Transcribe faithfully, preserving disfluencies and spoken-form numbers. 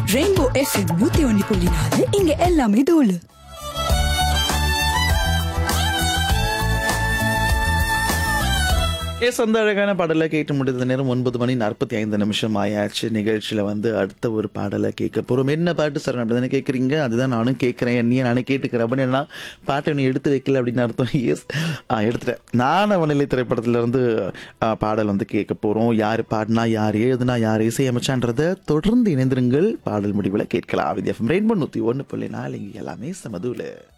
Rainbow FM நூத்தி ஒன்னு புள்ளி நாலு இங்க எல்லாமே தோலு. எஸ், அந்த அழகான பாடலை கேட்டு முடிந்த நேரம் ஒன்பது மணி நாற்பத்தி ஐந்து நிமிஷம் ஆயாச்சு. நிகழ்ச்சியில் வந்து அடுத்த ஒரு பாடலை கேட்க போகிறோம். என்ன பாட்டு சார் அப்படி தானே கேட்குறீங்க? அதுதான் நானும் கேட்குறேன். என்னையே நானே கேட்டுக்கிறேன். அப்படின்னு என்ன பாட்டை நீ எடுத்து வைக்கல அப்படின்னு அர்த்தம். எஸ், எடுத்துட்டேன். நான் அவனிலை திரைப்படத்திலேருந்து பாடல் வந்து கேட்க போகிறோம். யார் பாடினா, யார் எழுதுனா, யார் இசையமைச்சான்றதை தொடர்ந்து இணைந்திருங்கள். பாடல் முடிவில் கேட்கலாம். வித்யா எஃப்எம் ரெயின்போ நூற்றி ஒன்று புள்ளி நாலு இங்கே எல்லாமே சமதுல.